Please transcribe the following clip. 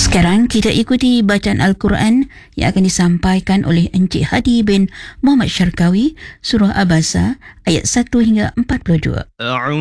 Sekarang kita ikuti bacaan Al-Quran yang akan disampaikan oleh Encik Hadi bin Muhammad Syarkawi, Surah Abasa, ayat 1 hingga 42.